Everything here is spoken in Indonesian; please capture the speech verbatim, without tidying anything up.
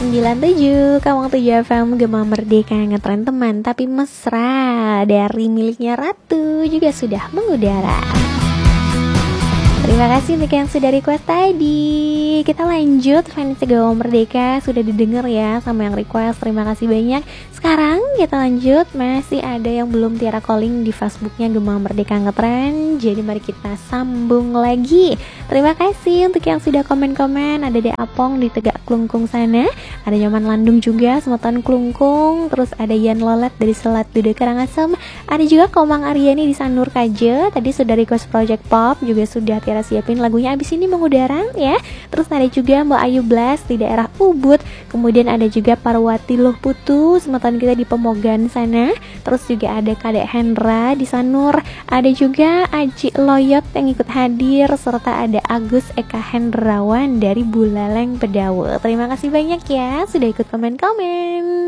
sembilan tujuh Kawang tujuh F M, Gema Merdeka ngetren teman tapi mesra dari miliknya Ratu juga sudah mengudara. Terima kasih untuk yang sudah request tadi. Kita lanjut, fans Gema Merdeka sudah didengar ya sama yang request. Terima kasih banyak. Sekarang kita lanjut, masih ada yang belum Tiara calling di Facebooknya Gema Merdeka Ngetren. Jadi mari kita sambung lagi. Terima kasih untuk yang sudah komen-komen. Ada De Apong di Tegak Klungkung sana, ada Nyaman Landung juga Semeton Klungkung. Terus ada Yan Lolet dari Selat Duda Karangasem. Ada juga Komang Aryani di Sanur Kaje. Tadi sudah request Project Pop, juga sudah Tiara siapin lagunya abis ini mengudara ya. Terus ada juga Mbak Ayu Blas di daerah Ubud. Kemudian ada juga Parwati Luh Putu, semeton kita di Pemogan sana. Terus juga ada Kadek Hendra di Sanur. Ada juga Aji Loyot yang ikut hadir, serta ada Agus Eka Hendrawan dari Buleleng Bedawe. Terima kasih banyak ya sudah ikut komen-komen.